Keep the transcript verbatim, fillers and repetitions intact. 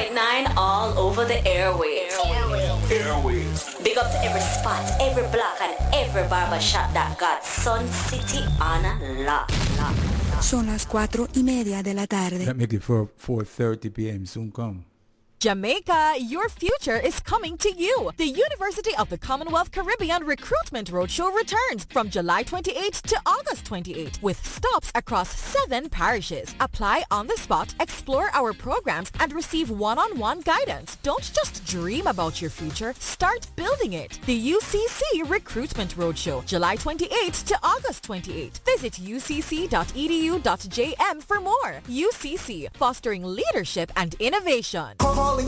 point nine all over the airwaves. Airwaves. Airwaves. Big up to every spot, every block, and every barber shop that got Sun City on lock. lock. Son las cuatro y media de la tarde. That make it for four thirty p.m. Soon come. Jamaica, your future is coming to you. The University of the Commonwealth Caribbean Recruitment Roadshow returns from July twenty-eighth to August twenty-eighth with stops across seven parishes. Apply on the spot, explore our programs, and receive one-on-one guidance. Don't just dream about your future, start building it. The U C C Recruitment Roadshow, July twenty-eighth to August twenty-eighth. Visit u c c dot e d u dot j m for more. U C C, fostering leadership and innovation. Call